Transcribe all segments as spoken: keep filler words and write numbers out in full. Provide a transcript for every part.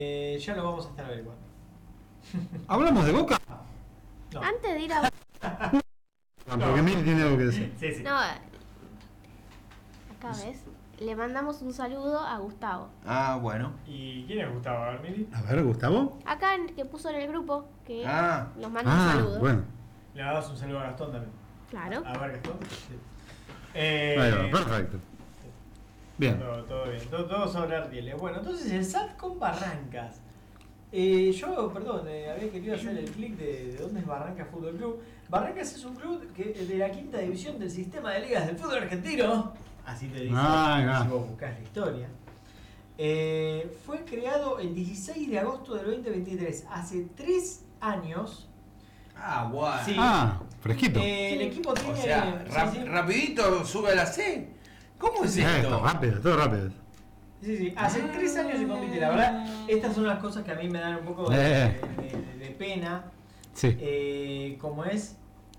Eh, ya lo vamos a estar averiguando. ¿Hablamos de Boca? No. Antes de ir a... No, porque Miri tiene algo que decir. Sí, sí. No, acá ves, le mandamos un saludo a Gustavo. Ah, bueno. ¿Y quién es Gustavo? A ver, Mili. A ver, Gustavo. Acá en- que puso en el grupo que Ah. nos manda un Ah, saludo. bueno. Le damos un saludo a Gastón también. Claro. A ver, Gastón. Sí. Eh, Ahí va, perfecto. Bien. Todo, todo bien, todo, todo sobre Ardiele. Bueno, entonces el S A T con Barrancas. Eh, yo, perdón, eh, había querido hacer el clic de, de dónde es Barrancas Fútbol Club. Barrancas es un club que, de la quinta división del sistema de ligas del fútbol argentino. Así te dice, Ah, ah. si vos buscás la historia. Eh, fue creado el dieciséis de agosto del veinte veintitrés, hace tres años. Ah, guay. Sí. Ah, fresquito. Eh, el Sí. equipo O tiene. sea, sí, rap- sí. rapidito sube a la C. ¿Cómo es Eh, esto? esto, rápido, todo rápido. Sí, sí, hace tres años se compite, la verdad. Estas son las cosas que a mí me dan un poco de, Eh. de- de- de pena. Sí. Eh, como es,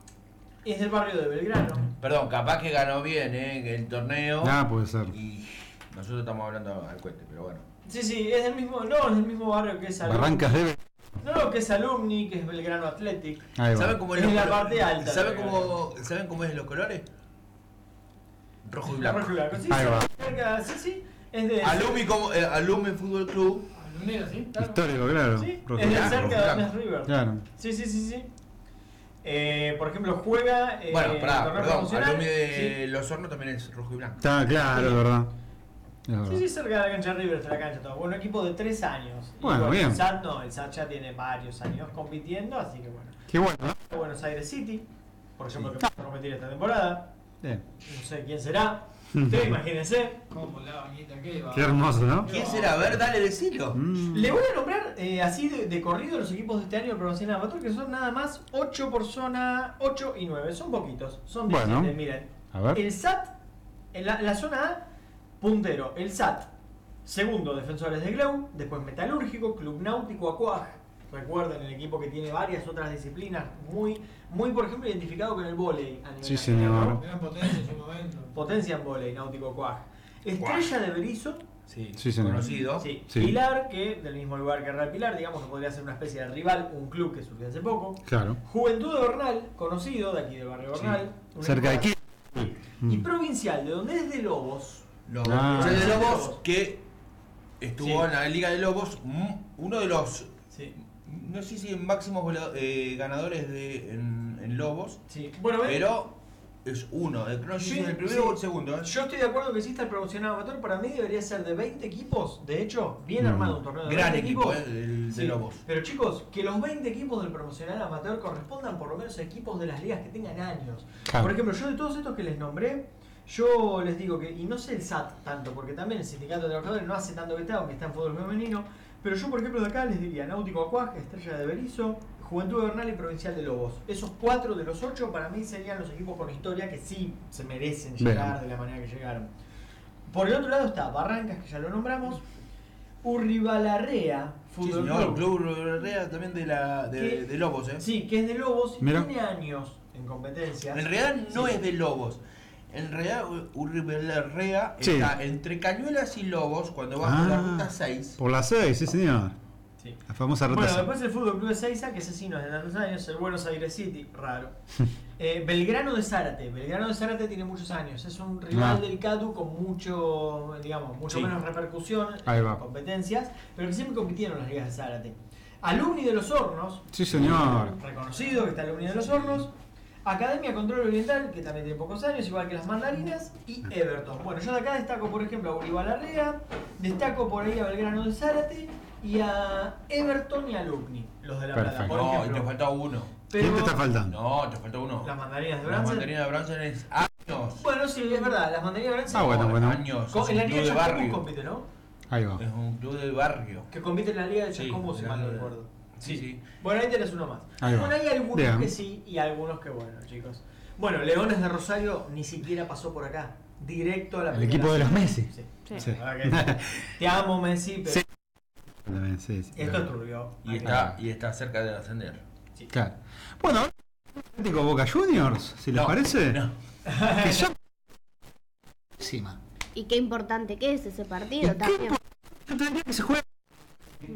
es del barrio de Belgrano. Perdón, capaz que ganó bien ¿eh? el torneo. Ah, puede ser. Y nosotros estamos hablando al cuente, pero bueno. Sí, sí, es del mismo, no, es del mismo barrio que es Alumni. Barrancas debe. No, no, que es Alumni, que es Belgrano Athletic. Ahí va. ¿Saben cómo Es los en la colo- parte alta ¿Saben de cómo, ¿Saben cómo es los colores? Rojo y blanco. Rojo y blanco, sí, Ahí sí, va. cerca, sí, sí, es de... Alumni, como, eh, Alumni Fútbol Club. Alumnero, sí, claro. Histórico, claro. Sí, Rojo es de blanco. cerca de Rojo donde es blanco. River. Claro. Sí, sí, sí, sí. Eh, por ejemplo, juega... Eh, Bueno, pará, torneo perdón. promocional. Alumni de Sí. Los Hornos también es rojo y blanco. Está claro, es verdad. Es verdad. Sí, sí, cerca de la cancha de River está la cancha todo. Bueno, equipo de tres años. Y Bueno, bien. El S A T no, el S A T ya tiene varios años compitiendo, así que bueno. Qué bueno, ¿no? Buenos Aires City, por ejemplo, Sí. que va a competir esta temporada. Bien. No sé quién será. Ustedes imagínense. ¿Cómo la bañita que va? Qué hermoso, ¿no? ¿Quién será? A ver, dale, decilo. Mm. Le voy a nombrar eh, así de, de corrido los equipos de este año de promocional amateur, que son nada más ocho por zona, ocho y nueve. Son poquitos, son Bueno. diecisiete, miren. A ver. El S A T, en la, la zona A, puntero. El S A T, segundo, Defensores de Glau. Después Metalúrgico, Club Náutico, Acuaj. Recuerden, el equipo que tiene varias otras disciplinas, muy, muy por ejemplo, identificado con el vóley a nivel Sí, nacional, señor. ¿no? Gran potencia en su momento. Potencia en vóley, Náutico Cuaj. Estrella de Berizo, Sí, Sí, señor. conocido. sí. Sí. Pilar, que del mismo lugar que Real Pilar, digamos que podría ser una especie de rival, un club que surgió hace poco. Claro. Juventud de Bernal, conocido, de aquí del barrio Sí. Bernal. un Cerca de equipo- aquí. Y Mm. Provincial, de donde es de Lobos. Los Ah. Hinchas de Lobos, Lobos. que estuvo Sí. en la Liga de Lobos, mm, uno de los, Sí. no sé si máximos goleado- eh, ganadores de, en, en Lobos, Sí. Bueno, ven, pero es uno, eh, no sé si Sí, es el primero sí. o el segundo. ¿eh? yo estoy de acuerdo que exista el promocionado amateur. Para mí debería ser de veinte equipos. De hecho, bien Mm. armado un torneo de Gran veinte equipo equipos. eh, del- de Sí, Lobos. Pero chicos, que los veinte equipos del promocional amateur correspondan por lo menos a equipos de las ligas que tengan años. Claro. Por ejemplo, yo de todos estos que les nombré, yo les digo que, y no sé el S A T tanto, porque también el Sindicato de Trabajadores no hace tanto que está, aunque está en fútbol femenino, pero yo por ejemplo de acá les diría Náutico Acuaj, Estrella de Berizo, Juventud de Bernal y Provincial de Lobos. Esos cuatro de los ocho para mí serían los equipos con historia que sí se merecen Bien. llegar de la manera que llegaron. Por el otro lado está Barrancas, que ya lo nombramos, Urribalarrea, Sí, Fútbol señor, Club. Club Herrera también de, la, de, ¿Qué? de Lobos. ¿eh? Sí, que es de Lobos y Mira. tiene años en competencias. En realidad no Sí. es de Lobos. En realidad Urribalarrea Sí. está entre Cañuelas y Lobos cuando vas por la Ah, ruta seis. Por las seis, sí, señor. Sí. La famosa ruta Bueno, seis. después el Fútbol Club de Seiza, que ese sí no es de tantos años, el Buenos Aires City, raro. Eh, Belgrano de Zárate. Belgrano de Zárate tiene muchos años. Es un rival Ah. del C A D U con mucho, digamos, mucho Sí. menos repercusión Ahí en va. competencias, pero que siempre compitieron en las ligas de Zárate. Alumni de los Hornos, Sí, señor. reconocido que está Alumni de los Hornos. Academia Control Oriental, que también tiene pocos años, igual que las Mandarinas, y Everton. Bueno, yo de acá destaco, por ejemplo, a Uribalarrea, destaco por ahí a Belgrano de Zárate y a Everton y a Alumni, los de La Plata. Perfecto. Por No, y ejemplo. te falta uno. Pero- ¿Quién te está faltando? No, te falta uno. Las Mandarinas de La Bransen. mandarina de Branson es años. Bueno, sí, es verdad, las Mandarinas de Bransen. Ah, bueno, bueno. Años. Co- Es en la un Liga club de de Chascomús barrio. compite, ¿no? Ahí va. Es un club de barrio. Que compite en la Liga de Sí, Chascomús, si la- mal no recuerdo. Sí, sí. Bueno, ahí tenés uno más. Ahí va. Bueno, hay algunos Bien. que sí y algunos que bueno, chicos. Bueno, Leones de Rosario ni siquiera pasó por acá. Directo a la El primera equipo de los zona. Messi. Sí. Sí. Sí. La verdad que te amo, Messi, pero Sí. También, sí, sí. esto es turbio. Y está, y está cerca de ascender. Sí. Claro. Bueno, ahora Atlético Boca Juniors, si les No, parece. No. Que son. Encima. Y qué importante que es ese partido ¿Y qué también. Yo tendría que se juega